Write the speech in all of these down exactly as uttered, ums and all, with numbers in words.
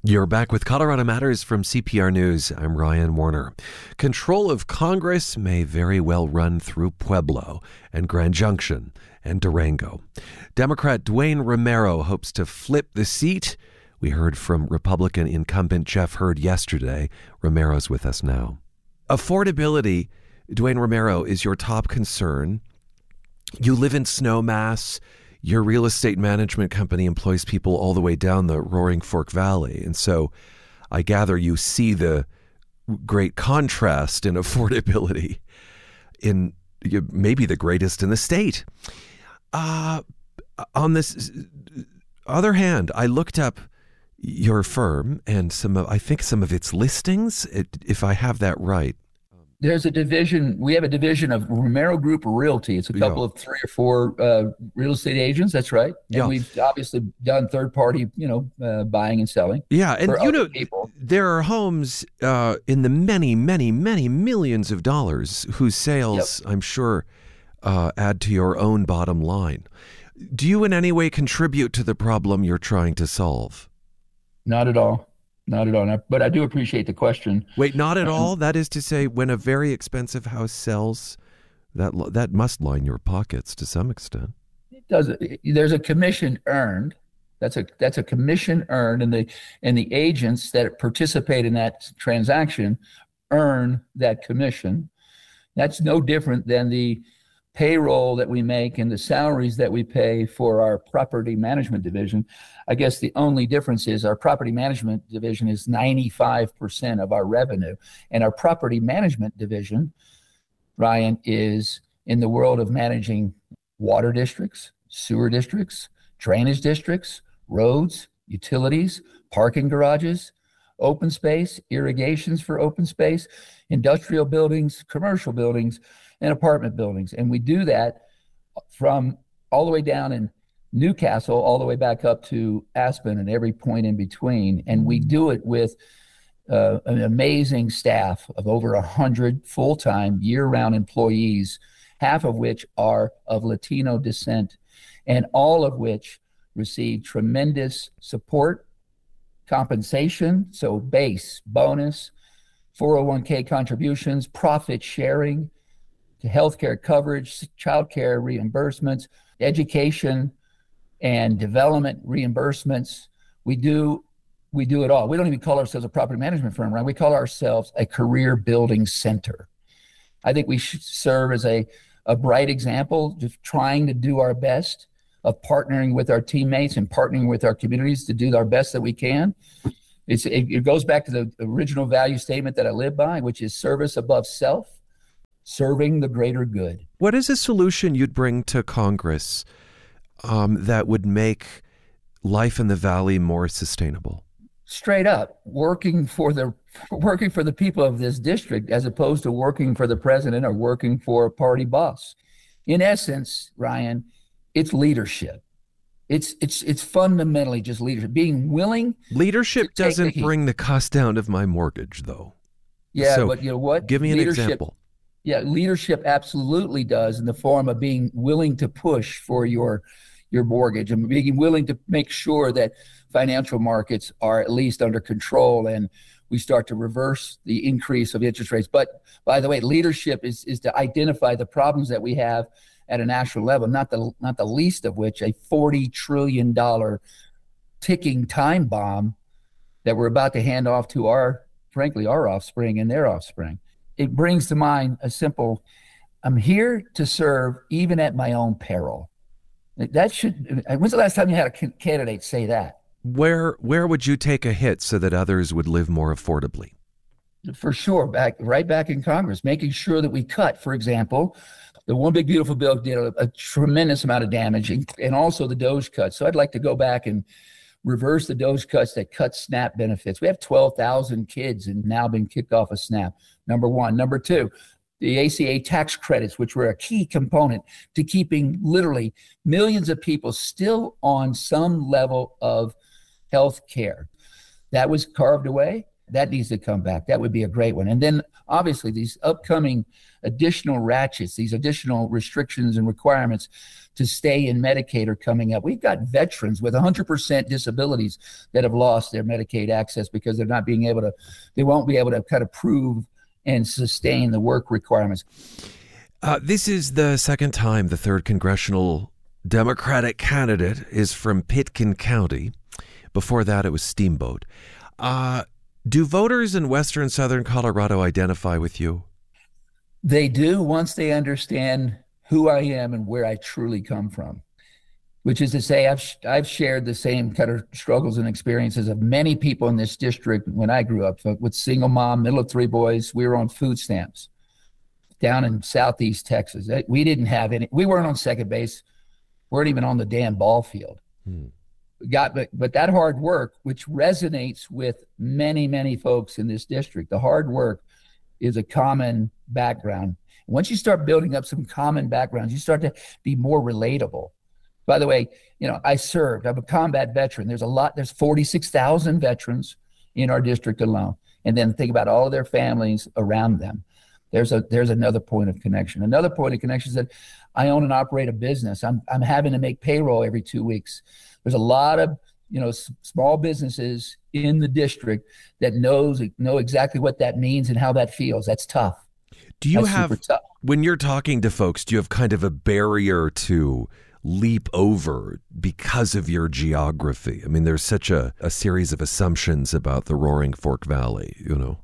You're back with Colorado Matters from C P R News. I'm Ryan Warner. Control of Congress may very well run through Pueblo and Grand Junction and Durango. Democrat Dwayne Romero hopes to flip the seat. We heard from Republican incumbent Jeff Hurd yesterday. Romero's with us now. Affordability, Dwayne Romero, is your top concern. You live in Snowmass. Your real estate management company employs people all the way down the Roaring Fork Valley. And so I gather you see the great contrast in affordability in maybe the greatest in the state. Uh, on this other hand, I looked up your firm and some of, I think some of its listings, if I have that right. There's a division. We have a division of Romero Group Realty. It's a couple Yeah. of three or four uh, real estate agents. That's right. And Yeah. we've obviously done third party, you know, uh, buying and selling. Yeah. And, for you other know, people. there are homes uh, in the many, many, many millions of dollars whose sales, I'm sure, uh, add to your own bottom line. Do you in any way contribute to the problem you're trying to solve? Not at all. Not at all. But I do appreciate the question. Wait, not at Um, all? That is to say, when a very expensive house sells, that lo- that must line your pockets to some extent. It does. There's a commission earned. That's a that's a commission earned, and the and the agents that participate in that transaction earn that commission. That's no different than the payroll that we make and the salaries that we pay for our property management division. I guess the only difference is our property management division is ninety-five percent of our revenue. And our property management division, Ryan, is in the world of managing water districts, sewer districts, drainage districts, roads, utilities, parking garages, open space, irrigations for open space, industrial buildings, commercial buildings, and apartment buildings. And we do that from all the way down in Newcastle, all the way back up to Aspen and every point in between. And we do it with uh, an amazing staff of over one hundred full-time, year-round employees, half of which are of Latino descent, and all of which receive tremendous support, compensation, so base, bonus, four oh one k contributions, profit sharing, to healthcare coverage, childcare reimbursements, education and development reimbursements. We do we do it all. We don't even call ourselves a property management firm, right? We call ourselves a career building center. I think we should serve as a, a bright example, just trying to do our best of partnering with our teammates and partnering with our communities to do our best that we can. It's, it, it goes back to the original value statement that I live by, which is service above self, serving the greater good. What is a solution you'd bring to Congress um, that would make life in the Valley more sustainable? Straight up, working for the working for the people of this district as opposed to working for the president or working for a party boss. In essence, Ryan, it's leadership. It's it's it's fundamentally just leadership. Being willing. Leadership to take doesn't the heat. bring the cost down of my mortgage, though. Yeah, So, but you know what? Give me an Leadership- example. Yeah, leadership absolutely does, in the form of being willing to push for your your mortgage and being willing to make sure that financial markets are at least under control and we start to reverse the increase of interest rates. But by the way, leadership is is to identify the problems that we have at a national level, not the not the least of which a forty trillion dollars ticking time bomb that we're about to hand off to our, frankly, our offspring and their offspring. It brings to mind a simple, I'm here to serve even at my own peril. That should, when's the last time you had a candidate say that? Where where would you take a hit so that others would live more affordably? For sure, back right back in Congress, making sure that we cut, for example, the One Big Beautiful Bill did a, a tremendous amount of damage, and, and also the DOGE cuts. So I'd like to go back and reverse the DOGE cuts that cut SNAP benefits. We have twelve thousand kids and now been kicked off of SNAP, number one. Number two, the A C A tax credits, which were a key component to keeping literally millions of people still on some level of health care. That was carved away. That needs to come back. That would be a great one. And then obviously these upcoming additional ratchets, these additional restrictions and requirements to stay in Medicaid are coming up. We've got veterans with one hundred percent disabilities that have lost their Medicaid access because they're not being able to, they won't be able to kind of prove and sustain the work requirements. Uh, this is the second time the third congressional Democratic candidate is from Pitkin County. Before that, it was Steamboat. Uh, do voters in western southern Colorado identify with you? They do once they understand who I am and where I truly come from, which is to say I've I've shared the same kind of struggles and experiences of many people in this district when I grew up. So with single mom, middle of three boys, we were on food stamps down in southeast Texas. We didn't have any. We weren't on second base. We weren't even on the damn ball field. Hmm. Got but, but that hard work, which resonates with many, many folks in this district, the hard work is a common background. Once you start building up some common backgrounds, you start to be more relatable. By the way, you know, I served, I'm a combat veteran. There's a lot, there's forty-six thousand veterans in our district alone. And then think about all of their families around them. There's a, there's another point of connection. Another point of connection is that I own and operate a business. I'm, I'm having to make payroll every two weeks. There's a lot of, you know, s- small businesses in the district that knows, know exactly what that means and how that feels. That's tough. Do you That's have, when you're talking to folks, do you have kind of a barrier to leap over because of your geography? I mean, there's such a, a series of assumptions about the Roaring Fork Valley, you know?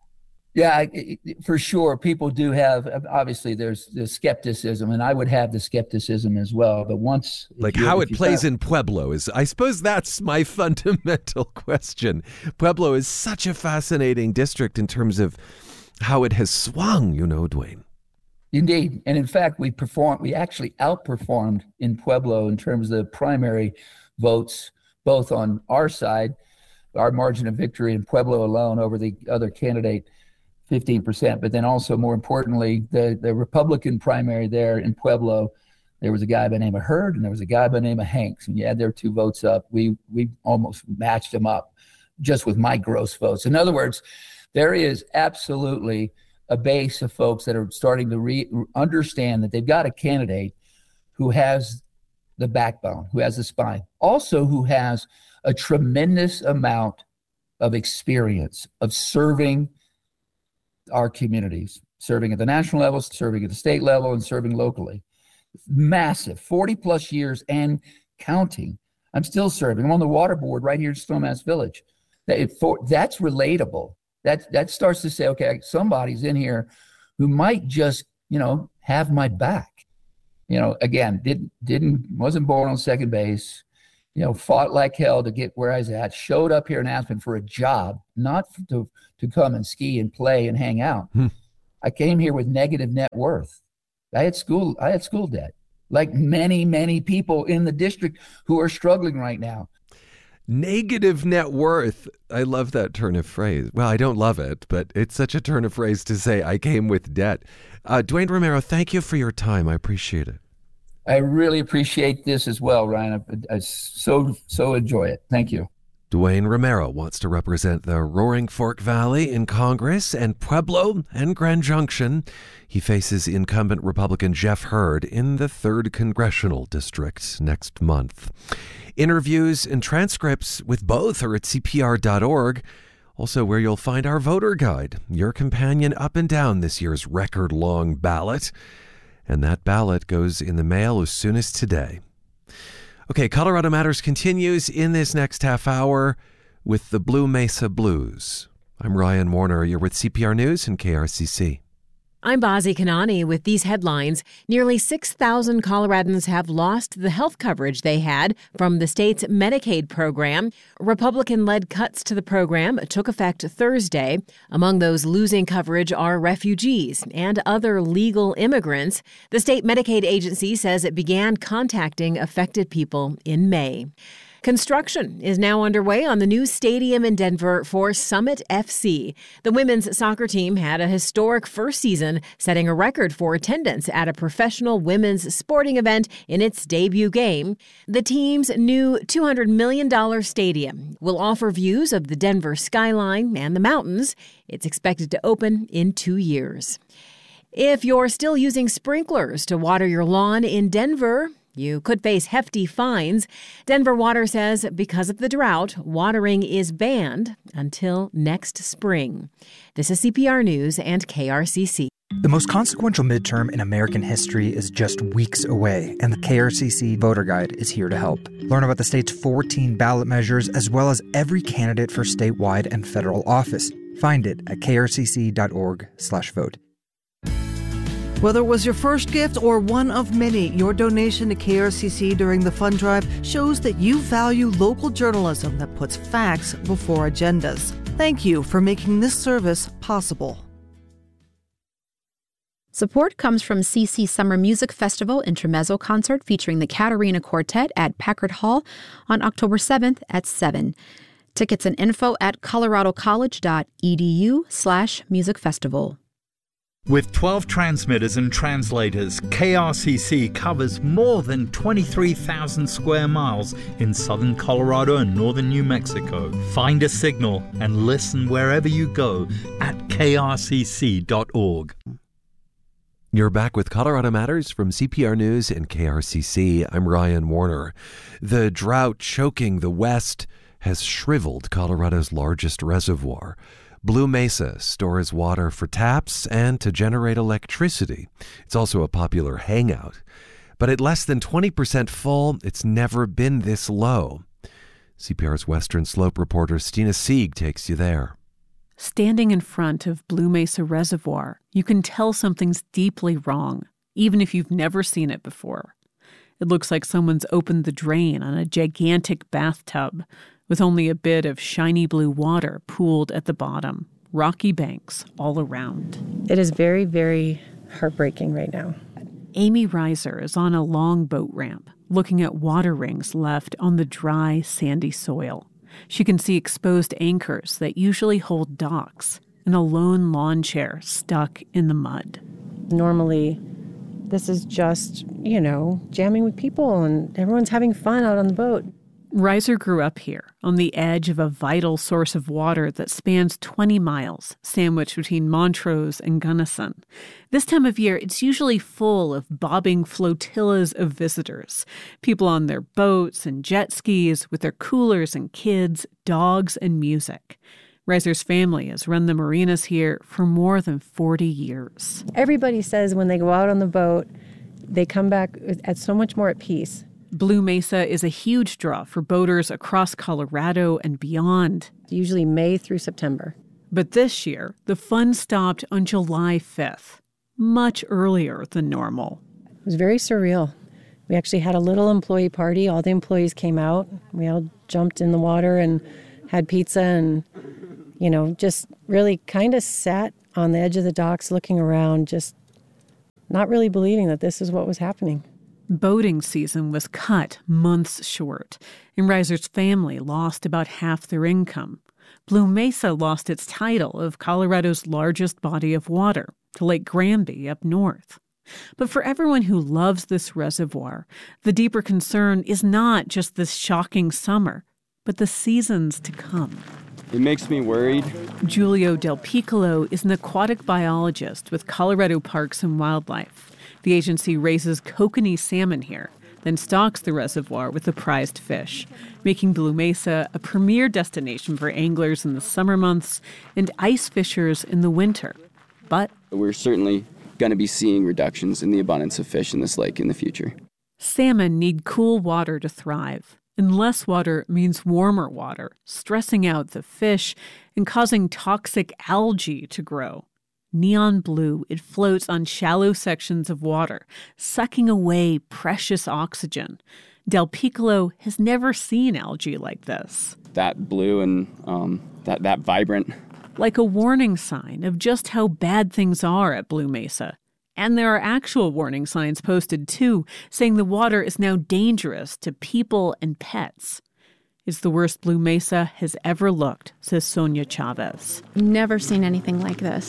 Yeah, for sure. People do have, obviously there's the skepticism, and I would have the skepticism as well. But once... Like how it plays in Pueblo is, I suppose that's my fundamental question. Pueblo is such a fascinating district in terms of how it has swung, you know, Dwayne. Indeed. And in fact, we performed, we actually outperformed in Pueblo in terms of the primary votes, both on our side, our margin of victory in Pueblo alone over the other candidate, fifteen percent. But then also, more importantly, the, the Republican primary there in Pueblo, there was a guy by the name of Hurd and there was a guy by the name of Hanks. And you add their two votes up, we we almost matched them up just with my gross votes. In other words, there is absolutely a base of folks that are starting to re- understand that they've got a candidate who has the backbone, who has the spine, also who has a tremendous amount of experience of serving our communities, serving at the national level, serving at the state level, and serving locally. Massive, forty plus years and counting. I'm still serving. I'm on the water board right here in Snowmass Village. That, for, that's relatable. That that starts to say, okay, somebody's in here who might just, you know, have my back. You know, again, didn't didn't wasn't born on second base. You know, fought like hell to get where I was at. Showed up here in Aspen for a job, not to to come and ski and play and hang out. Hmm. I came here with negative net worth. I had school. I had school debt, like many many people in the district who are struggling right now. Negative net worth. I love that turn of phrase. Well, I don't love it, but it's such a turn of phrase to say I came with debt. Uh, Dwayne Romero, thank you for your time. I appreciate it. I really appreciate this as well, Ryan. I, I so, so enjoy it. Thank you. Dwayne Romero wants to represent the Roaring Fork Valley in Congress and Pueblo and Grand Junction. He faces incumbent Republican Jeff Hurd in the third Congressional District next month. Interviews and transcripts with both are at C P R dot org. Also where you'll find our voter guide, your companion up and down this year's record-long ballot. And that ballot goes in the mail as soon as today. Okay, Colorado Matters continues in this next half hour with the Blue Mesa Blues. I'm Ryan Warner. You're with C P R News and K R C C. I'm Bazi Kanani with these headlines. Nearly six thousand Coloradans have lost the health coverage they had from the state's Medicaid program. Republican-led cuts to the program took effect Thursday. Among those losing coverage are refugees and other legal immigrants. The state Medicaid agency says it began contacting affected people in May. Construction is now underway on the new stadium in Denver for Summit F C. The women's soccer team had a historic first season, setting a record for attendance at a professional women's sporting event in its debut game. The team's new two hundred million dollars stadium will offer views of the Denver skyline and the mountains. It's expected to open in two years. If you're still using sprinklers to water your lawn in Denver, You could face hefty fines. Denver Water says because of the drought, watering is banned until next spring. This is C P R News and K R C C. The most consequential midterm in American history is just weeks away, and the K R C C Voter Guide is here to help. Learn about the state's fourteen ballot measures, as well as every candidate for statewide and federal office. Find it at krcc.org slash vote. Whether it was your first gift or one of many, your donation to K R C C during the fund drive shows that you value local journalism that puts facts before agendas. Thank you for making this service possible. Support comes from C C Summer Music Festival Intermezzo Concert featuring the Caterina Quartet at Packard Hall on October seventh at seven. Tickets and info at coloradocollege.edu slash music festival. With twelve transmitters and translators, K R C C covers more than twenty-three thousand square miles in southern Colorado and northern New Mexico. Find a signal and listen wherever you go at k r c c dot org. You're back with Colorado Matters from C P R News and K R C C. I'm Ryan Warner. The drought choking the West has shriveled Colorado's largest reservoir. Blue Mesa stores water for taps and to generate electricity. It's also a popular hangout. But at less than twenty percent full, it's never been this low. C P R's Western Slope reporter Stina Sieg takes you there. Standing in front of Blue Mesa Reservoir, you can tell something's deeply wrong, even if you've never seen it before. It looks like someone's opened the drain on a gigantic bathtub with only a bit of shiny blue water pooled at the bottom, rocky banks all around. It is very, very heartbreaking right now. Amy Reiser is on a long boat ramp, looking at water rings left on the dry, sandy soil. She can see exposed anchors that usually hold docks and a lone lawn chair stuck in the mud. Normally, this is just, you know, jamming with people and everyone's having fun out on the boat. Reiser grew up here, on the edge of a vital source of water that spans twenty miles, sandwiched between Montrose and Gunnison. This time of year, it's usually full of bobbing flotillas of visitors, people on their boats and jet skis with their coolers and kids, dogs and music. Reiser's family has run the marinas here for more than forty years. Everybody says when they go out on the boat, they come back at so much more at peace. Blue Mesa is a huge draw for boaters across Colorado and beyond. Usually May through September. But this year, the fun stopped on July fifth, much earlier than normal. It was very surreal. We actually had a little employee party. All the employees came out. We all jumped in the water and had pizza and, you know, just really kind of sat on the edge of the docks looking around, just not really believing that this is what was happening. Boating season was cut months short, and Reiser's family lost about half their income. Blue Mesa lost its title of Colorado's largest body of water to Lake Granby up north. But for everyone who loves this reservoir, the deeper concern is not just this shocking summer, but the seasons to come. It makes me worried. Julio Del Piccolo is an aquatic biologist with Colorado Parks and Wildlife. The agency raises kokanee salmon here, then stocks the reservoir with the prized fish, making Blue Mesa a premier destination for anglers in the summer months and ice fishers in the winter. But we're certainly going to be seeing reductions in the abundance of fish in this lake in the future. Salmon need cool water to thrive, and less water means warmer water, stressing out the fish and causing toxic algae to grow. Neon blue, it floats on shallow sections of water, sucking away precious oxygen. Del Piccolo has never seen algae like this. That blue and um, that, that vibrant. Like a warning sign of just how bad things are at Blue Mesa. And there are actual warning signs posted, too, saying the water is now dangerous to people and pets. It's the worst Blue Mesa has ever looked, says Sonia Chavez. Never seen anything like this.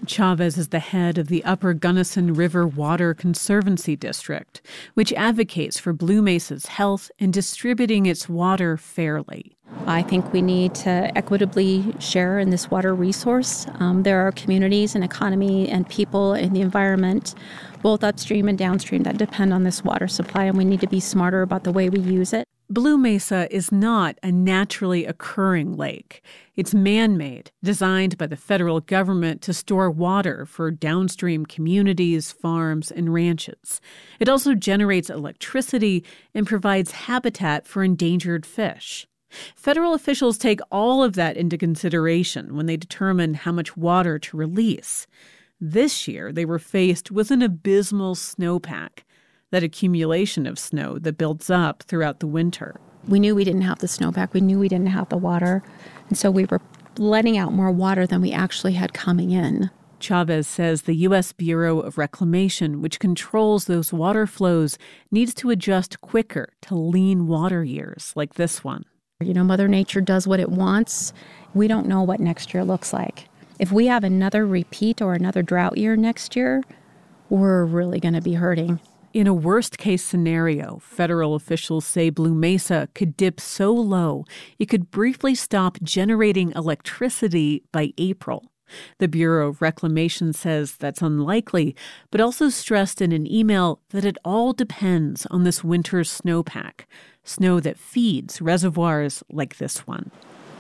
Chavez is the head of the Upper Gunnison River Water Conservancy District, which advocates for Blue Mesa's health and distributing its water fairly. I think we need to equitably share in this water resource. Um, there are communities and economy and people in the environment, both upstream and downstream, that depend on this water supply, and we need to be smarter about the way we use it. Blue Mesa is not a naturally occurring lake. It's man-made, designed by the federal government to store water for downstream communities, farms, and ranches. It also generates electricity and provides habitat for endangered fish. Federal officials take all of that into consideration when they determine how much water to release. This year, they were faced with an abysmal snowpack, that accumulation of snow that builds up throughout the winter. We knew we didn't have the snowpack. We knew we didn't have the water. And so we were letting out more water than we actually had coming in. Chavez says the U S Bureau of Reclamation, which controls those water flows, needs to adjust quicker to lean water years like this one. You know, Mother Nature does what it wants. We don't know what next year looks like. If we have another repeat or another drought year next year, we're really going to be hurting. In a worst-case scenario, federal officials say Blue Mesa could dip so low it could briefly stop generating electricity by April. The Bureau of Reclamation says that's unlikely, but also stressed in an email that it all depends on this winter's snowpack, snow that feeds reservoirs like this one.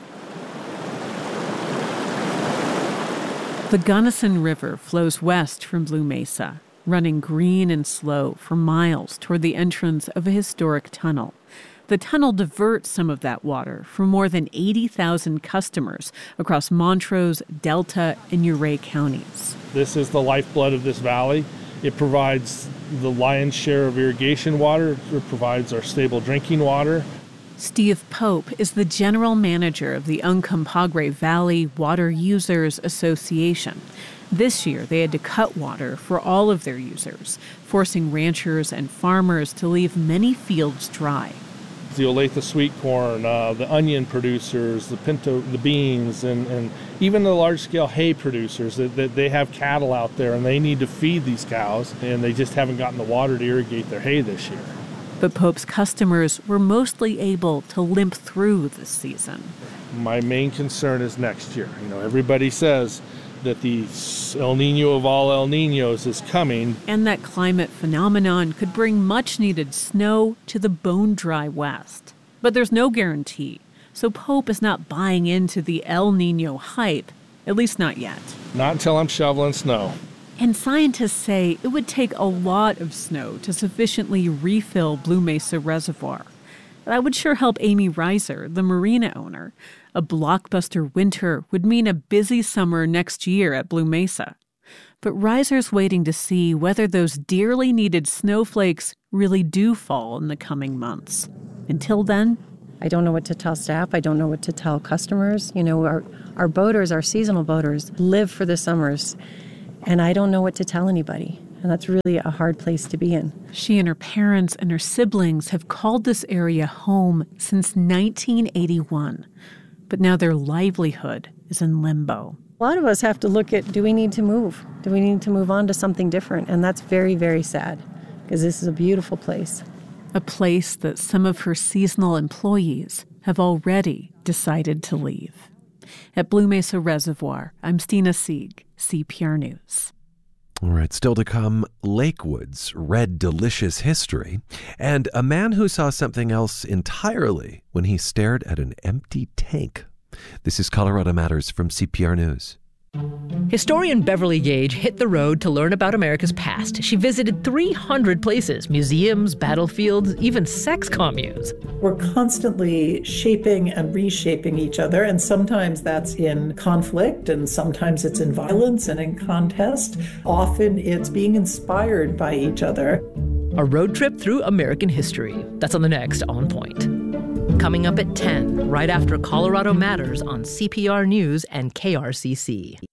The Gunnison River flows west from Blue Mesa, running green and slow for miles toward the entrance of a historic tunnel. The tunnel diverts some of that water for more than eighty thousand customers across Montrose, Delta, and Ouray counties. This is the lifeblood of this valley. It provides the lion's share of irrigation water. It provides our stable drinking water. Steve Pope is the general manager of the Uncompahgre Valley Water Users Association. This year, they had to cut water for all of their users, forcing ranchers and farmers to leave many fields dry. The Olathe sweet corn, uh, the onion producers, the pinto, the beans, and, and even the large-scale hay producers, that, that they have cattle out there and they need to feed these cows, and they just haven't gotten the water to irrigate their hay this year. But Pope's customers were mostly able to limp through this season. My main concern is next year. You know, everybody says that the El Nino of all El Ninos is coming. And that climate phenomenon could bring much-needed snow to the bone-dry West. But there's no guarantee, so Pope is not buying into the El Nino hype, at least not yet. Not until I'm shoveling snow. And scientists say it would take a lot of snow to sufficiently refill Blue Mesa Reservoir. That would sure help Amy Reiser, the marina owner. A blockbuster winter would mean a busy summer next year at Blue Mesa. But Reiser's waiting to see whether those dearly needed snowflakes really do fall in the coming months. Until then, I don't know what to tell staff. I don't know what to tell customers. You know, our, our boaters, our seasonal boaters, live for the summers. And I don't know what to tell anybody. And that's really a hard place to be in. She and her parents and her siblings have called this area home since nineteen eighty-one. But now their livelihood is in limbo. A lot of us have to look at, do we need to move? Do we need to move on to something different? And that's very, very sad, because this is a beautiful place. A place that some of her seasonal employees have already decided to leave. At Blue Mesa Reservoir, I'm Stina Sieg, C P R News. All right, still to come, Lakewood's red delicious history, and a man who saw something else entirely when he stared at an empty tank. This is Colorado Matters from C P R News. Historian Beverly Gage hit the road to learn about America's past. She visited three hundred places, museums, battlefields, even sex communes. We're constantly shaping and reshaping each other, and sometimes that's in conflict, and sometimes it's in violence and in contest. Often it's being inspired by each other. A road trip through American history. That's on the next On Point. Coming up at ten, right after Colorado Matters on C P R News and K R C C.